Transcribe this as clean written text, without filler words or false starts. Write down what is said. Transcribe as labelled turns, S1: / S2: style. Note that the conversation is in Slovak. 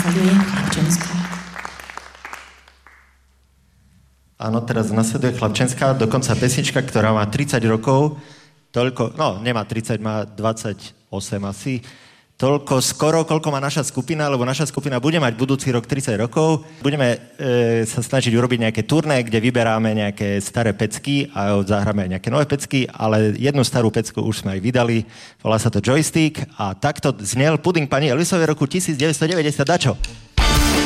S1: nasleduje Chlapčenská.
S2: Áno, teraz nasleduje Chlapčenská, dokonca pesnička, ktorá má 30 rokov, toľko, no nemá 30, má 28 asi, toľko skoro, koľko má naša skupina, lebo naša skupina bude mať budúci rok 30 rokov. Budeme sa snažiť urobiť nejaké turné, kde vyberáme nejaké staré pecky a zahráme aj nejaké nové pecky, ale jednu starú pecku už sme aj vydali, volá sa to Joystick a takto znel Puding pani Elvisovej roku 1990. Dačo?